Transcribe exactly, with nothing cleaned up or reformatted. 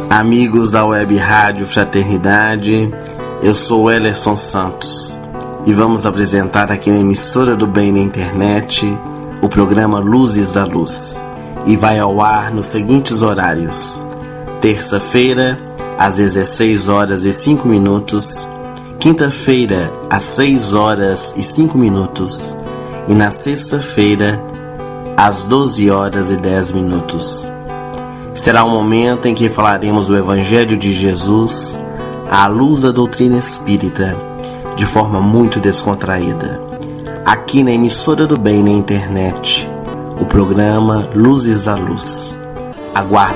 Amigos da Web Rádio Fraternidade, eu sou Ellerson Santos e vamos apresentar aqui na Emissora do Bem na Internet o programa Luzes da Luz, e vai ao ar nos seguintes horários: terça-feira às dezesseis horas e cinco minutos, quinta-feira às seis horas e cinco minutos e na sexta-feira às doze horas e dez minutos. Será um momento em que falaremos do Evangelho de Jesus à luz da doutrina espírita, de forma muito descontraída. Aqui na Emissora do Bem na Internet, o programa Luzes da Luz. Aguarde.